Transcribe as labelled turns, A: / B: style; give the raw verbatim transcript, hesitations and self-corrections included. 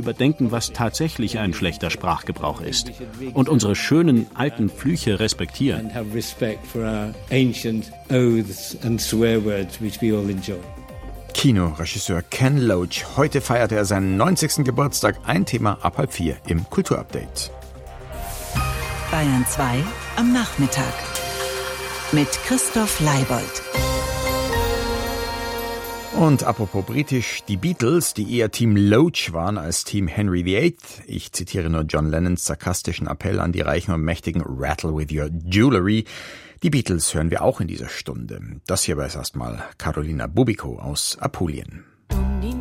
A: überdenken, was tatsächlich ein schlechter Sprachgebrauch ist und unsere schönen alten Flüche respektieren.
B: Kinoregisseur Ken Loach. Heute feierte er seinen neunzigsten Geburtstag. Ein Thema ab halb vier im Kulturupdate.
C: Bayern zwei am Nachmittag mit Christoph Leibold.
B: Und apropos britisch, die Beatles, die eher Team Loach waren als Team Henry the Eighth. Ich zitiere nur John Lennons sarkastischen Appell an die Reichen und Mächtigen: Rattle with your jewelry. Die Beatles hören wir auch in dieser Stunde. Das hier war es erstmal Carolina Bubiko aus Apulien.